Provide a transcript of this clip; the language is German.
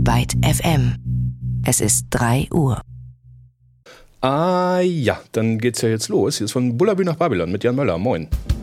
Byte FM. Es ist 3 Uhr. Ah ja, dann geht's ja jetzt los. Hier ist von Bullabü nach Babylon mit Jan Möller. Moin.